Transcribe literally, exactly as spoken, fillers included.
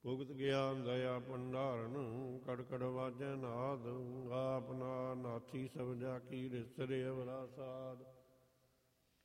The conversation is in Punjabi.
ਭੁਗਤ ਗਿਆਨ ਦਇਆ ਭੰਡਾਰਨ ਕੜਕੜ ਵਾਜੈ ਨਾਦ ਆਪਨਾ ਨਾਥੀ ਸਭ ਜਾ ਕੀ ਰਿਸਰੇ ਅਵਰਾ ਸਾਧ